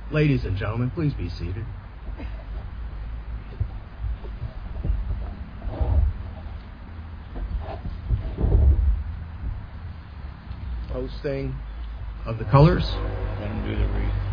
Ladies and gentlemen, please be seated. Posting of the colors. Let him do the read.